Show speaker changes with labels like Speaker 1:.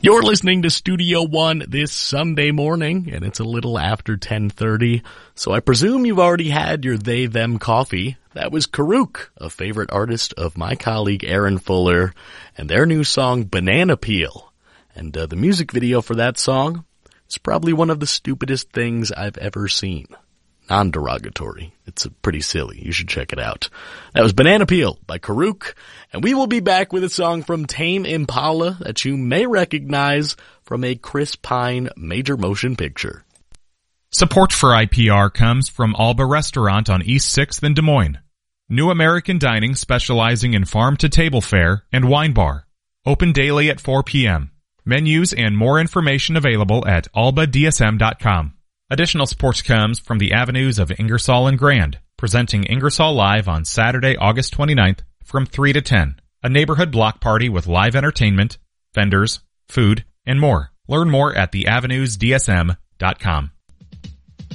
Speaker 1: You're listening to Studio One this Sunday morning, and it's a little after 10:30, so I presume you've already had your they-them coffee. That was Karuk, a favorite artist of my colleague Aaron Fuller, and their new song, Banana Peel. And the music video for that song is probably one of the stupidest things I've ever seen. Non-derogatory. It's pretty silly. You should check it out. That was Banana Peel by Karuk, and we will be back with a song from Tame Impala that you may recognize from a Chris Pine major motion picture.
Speaker 2: Support for IPR comes from Alba Restaurant on East 6th in Des Moines. New American Dining specializing in farm-to-table fare and wine bar. Open daily at 4 p.m. Menus and more information available at albadsm.com. Additional support comes from the Avenues of Ingersoll and Grand, presenting Ingersoll Live on Saturday, August 29th from 3 to 10. A neighborhood block party with live entertainment, vendors, food, and more. Learn more at theavenusdsm.com.